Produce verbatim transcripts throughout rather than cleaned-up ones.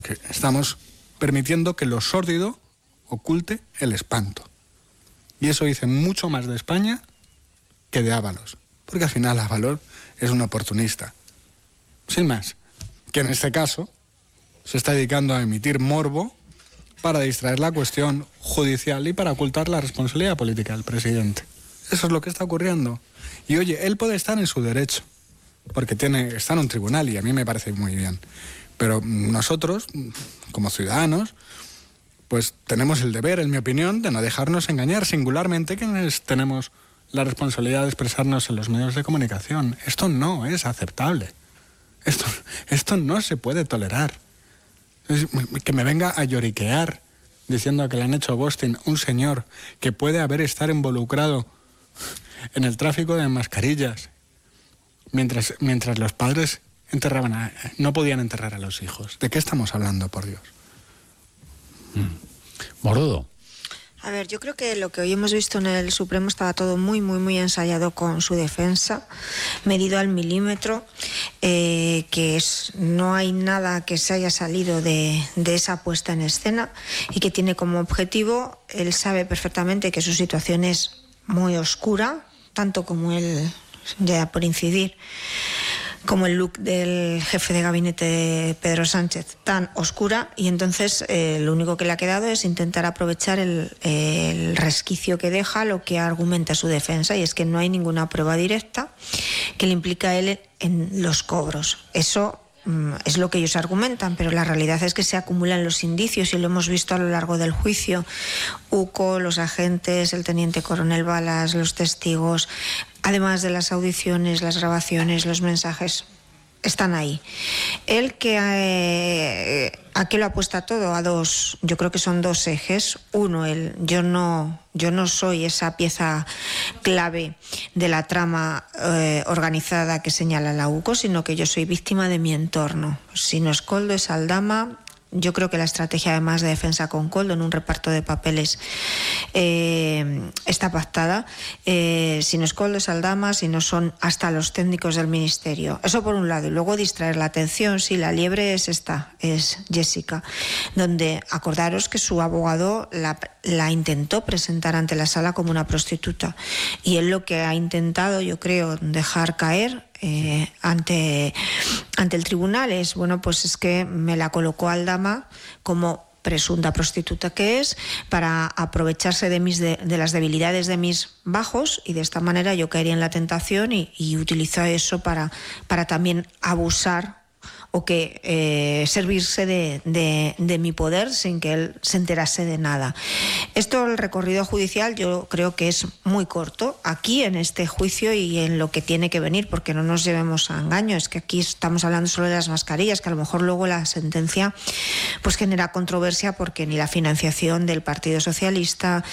que estamos permitiendo que lo sórdido oculte el espanto. Y eso dice mucho más de España que de Ábalos, porque al final Ábalos es un oportunista. Sin más, que en este caso se está dedicando a emitir morbo para distraer la cuestión judicial y para ocultar la responsabilidad política del presidente. Eso es lo que está ocurriendo. Y oye, él puede estar en su derecho, porque tiene, está en un tribunal y a mí me parece muy bien. Pero nosotros, como ciudadanos, pues tenemos el deber, en mi opinión, de no dejarnos engañar, singularmente quienes tenemos la responsabilidad de expresarnos en los medios de comunicación. Esto no es aceptable. Esto, esto no se puede tolerar. Es, que me venga a lloriquear diciendo que le han hecho ghosting un señor que puede haber estado involucrado en el tráfico de mascarillas mientras, mientras los padres enterraban a, no podían enterrar a los hijos. ¿De qué estamos hablando, por Dios? Mm. Morodo. A ver, yo creo que lo que hoy hemos visto en el Supremo estaba todo muy, muy, muy ensayado con su defensa, medido al milímetro, eh, que es, no hay nada que se haya salido de, de esa puesta en escena y que tiene como objetivo, él sabe perfectamente que su situación es muy oscura, tanto como él, ya por incidir, como el look del jefe de gabinete de Pedro Sánchez, tan oscura, y entonces eh, lo único que le ha quedado es intentar aprovechar el, el resquicio que deja lo que argumenta su defensa, y es que no hay ninguna prueba directa que le implica a él en los cobros. Eso mm, es lo que ellos argumentan, pero la realidad es que se acumulan los indicios y lo hemos visto a lo largo del juicio. UCO, los agentes, el teniente coronel Balas, los testigos, además de las audiciones, las grabaciones, los mensajes, están ahí. Él que eh, ¿a qué lo apuesta todo? A dos, yo creo que son dos ejes. Uno, el yo no, yo no soy esa pieza clave de la trama eh, organizada que señala la UCO, sino que yo soy víctima de mi entorno. Si no es Koldo, es Aldama. Yo creo que la estrategia, además de defensa con Koldo en un reparto de papeles, eh, está pactada. Eh, si no es Koldo, es Aldama, si no son hasta los técnicos del ministerio. Eso por un lado. Y luego distraer la atención. Sí, la liebre es esta, es Jessica, donde acordaros que su abogado la, la intentó presentar ante la sala como una prostituta. Y él lo que ha intentado, yo creo, dejar caer Eh, ante, ante el tribunal es, bueno, pues es que me la colocó Aldama como presunta prostituta que es, para aprovecharse de, mis de, de las debilidades de mis bajos, y de esta manera yo caería en la tentación y, y utilizo eso para, para también abusar o que eh, servirse de, de, de mi poder sin que él se enterase de nada. Esto, el recorrido judicial, yo creo que es muy corto aquí en este juicio y en lo que tiene que venir, porque no nos llevemos a engaño, es que aquí estamos hablando solo de las mascarillas, que a lo mejor luego la sentencia pues genera controversia, porque ni la financiación del Partido Socialista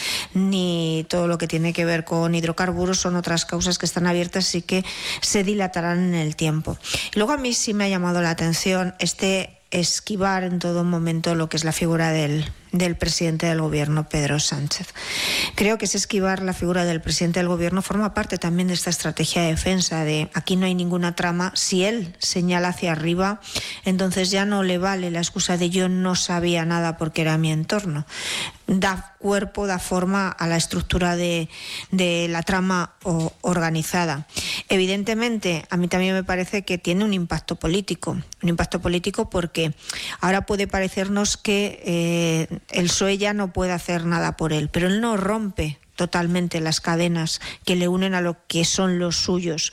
ni todo lo que tiene que ver con hidrocarburos son otras causas que están abiertas y que se dilatarán en el tiempo. Y luego a mí sí me ha llamado la atención este esquivar en todo momento lo que es la figura del, del presidente del gobierno, Pedro Sánchez. Creo que ese esquivar la figura del presidente del gobierno forma parte también de esta estrategia de defensa, de aquí no hay ninguna trama. Si él señala hacia arriba, entonces ya no le vale la excusa de yo no sabía nada porque era mi entorno. Da cuerpo, da forma a la estructura de, de la trama o, organizada. Evidentemente, a mí también me parece que tiene un impacto político, un impacto político porque ahora puede parecernos que eh, el P S O E ya no puede hacer nada por él, pero él no rompe totalmente las cadenas que le unen a lo que son los suyos.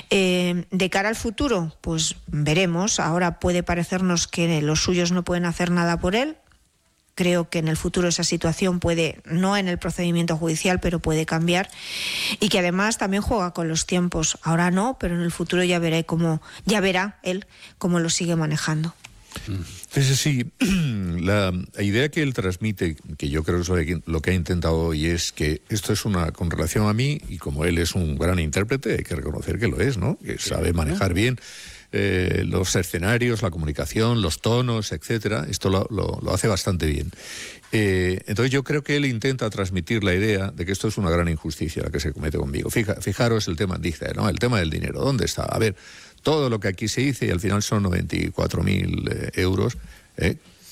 Eh, de cara al futuro, pues veremos. Ahora puede parecernos que los suyos no pueden hacer nada por él. Creo que en el futuro esa situación puede, no en el procedimiento judicial, pero puede cambiar, y que además también juega con los tiempos. Ahora no, pero en el futuro ya veré cómo, ya verá él cómo lo sigue manejando. Es sí, la idea que él transmite, que yo creo que lo que ha intentado hoy es que esto es una, con relación a mí, y como él es un gran intérprete, hay que reconocer que lo es, ¿no? Que sabe manejar bien eh, los escenarios, la comunicación, los tonos, etcétera. Esto lo, lo, lo hace bastante bien. Eh, entonces yo creo que él intenta transmitir la idea de que esto es una gran injusticia la que se comete conmigo. Fija, fijaros el tema, dice, ¿no? El tema del dinero, ¿dónde está? A ver, todo lo que aquí se dice, y al final son noventa y cuatro mil eh, euros, eh,